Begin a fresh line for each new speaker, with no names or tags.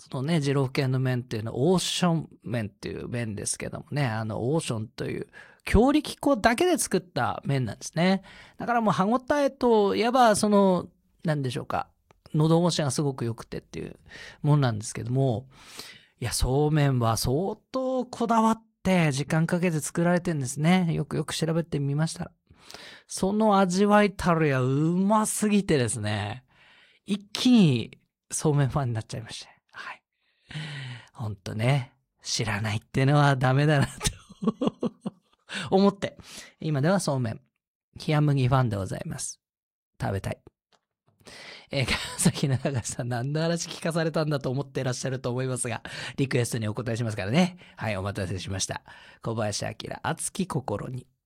そのね、二郎系の麺っていうのはオーション麺っていう麺ですけどもね、オーションという強力粉だけで作った麺なんですね。だからもう歯ごたえといえば、なんでしょうか、喉越しがすごく良くてっていうもんなんですけども、いや、そうめんは相当こだわって時間かけて作られてるんですね。よく調べてみましたら。その味わいたるやうますぎてですね、一気にそうめんファンになっちゃいました。はい。ほんとね、知らないっていうのはダメだなと思って、今ではそうめん、冷麦ファンでございます。食べたい。川崎長さん、何の話聞かされたんだと思っていらっしゃると思いますが、リクエストにお答えしますからね。はい、お待たせしました。小林明、熱き心に。